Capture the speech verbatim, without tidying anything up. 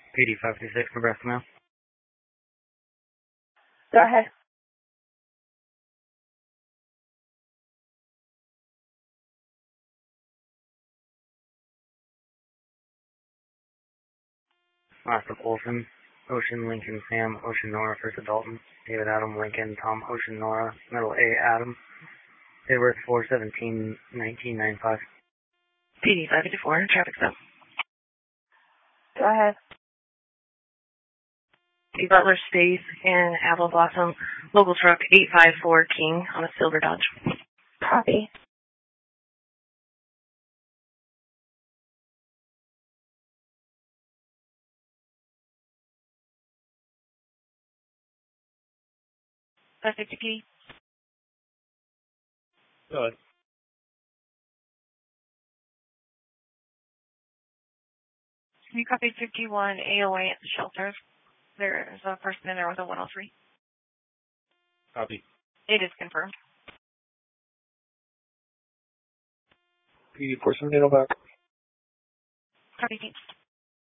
P D five two six, Nebraska Mail. Go ahead. Last Olson, Ocean, Lincoln, Sam, Ocean, Nora, first Dalton, David, Adam, Lincoln, Tom, Ocean, Nora, middle A, Adam, February four seventeen nineteen ninety-five. P D five fifty-four, traffic stop. Go ahead. Butler Space and Apple Blossom, local truck eight five four King on a silver Dodge. Copy. five fifty P. Go ahead. You copy fifty-one A O A at the shelters. There's a person in there with a one oh three. Copy. It is confirmed. P D four seventy, back. Copy.